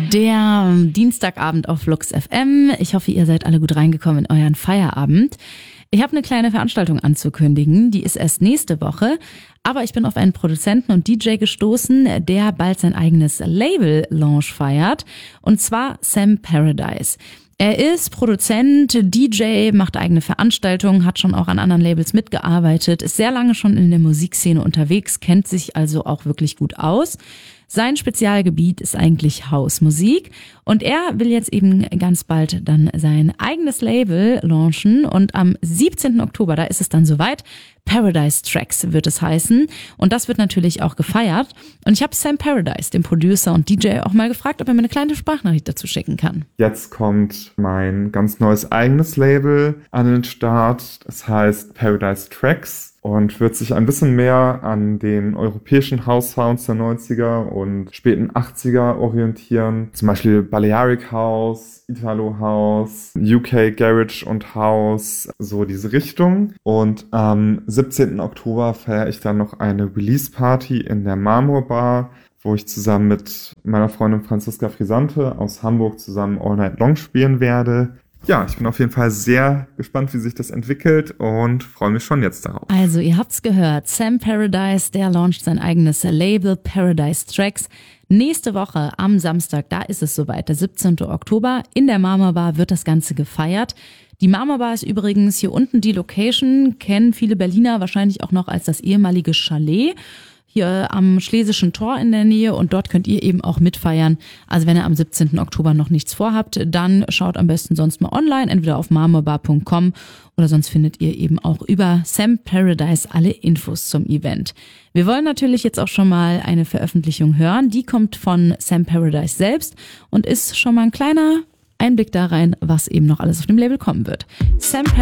Der Dienstagabend auf Flux FM. Ich hoffe, ihr seid alle gut reingekommen in euren Feierabend. Ich habe eine kleine Veranstaltung anzukündigen, die ist erst nächste Woche, aber ich bin auf einen Produzenten und DJ gestoßen, der bald sein eigenes Label-Launch feiert, und zwar Sam Paradise. Er ist Produzent, DJ, macht eigene Veranstaltungen, hat schon auch an anderen Labels mitgearbeitet, ist sehr lange schon in der Musikszene unterwegs, kennt sich also auch wirklich gut aus. Sein Spezialgebiet ist eigentlich Hausmusik und er will jetzt eben ganz bald dann sein eigenes Label launchen und am 17. Oktober, da ist es dann soweit, Paradise Tracks wird es heißen und das wird natürlich auch gefeiert. Und ich habe Sam Paradise, den Producer und DJ, auch mal gefragt, ob er mir eine kleine Sprachnachricht dazu schicken kann. Jetzt kommt mein ganz neues eigenes Label an den Start. Es heißt Paradise Tracks und wird sich ein bisschen mehr an den europäischen House-Sounds der 90er und späten 80er orientieren. Zum Beispiel Balearic House, Italo House, UK Garage und House, so diese Richtung. Und am 17. Oktober feiere ich dann noch eine Release-Party in der Marmor Bar, wo ich zusammen mit meiner Freundin Franziska Frisante aus Hamburg zusammen All Night Long spielen werde. Ja, ich bin auf jeden Fall sehr gespannt, wie sich das entwickelt und freue mich schon jetzt darauf. Also, ihr habt's gehört, Sam Paradise, der launcht sein eigenes Label Paradise Tracks. Nächste Woche am Samstag, da ist es soweit, der 17. Oktober, in der Marmor Bar wird das Ganze gefeiert. Die Marmor Bar ist übrigens hier unten die Location, kennen viele Berliner wahrscheinlich auch noch als das ehemalige Chalet. Hier am Schlesischen Tor in der Nähe und dort könnt ihr eben auch mitfeiern. Also wenn ihr am 17. Oktober noch nichts vorhabt, dann schaut am besten sonst mal online, entweder auf marmorbar.com oder sonst findet ihr eben auch über Sam Paradise alle Infos zum Event. Wir wollen natürlich jetzt auch schon mal eine Veröffentlichung hören, die kommt von Sam Paradise selbst und ist schon mal ein kleiner Einblick da rein, was eben noch alles auf dem Label kommen wird. Sam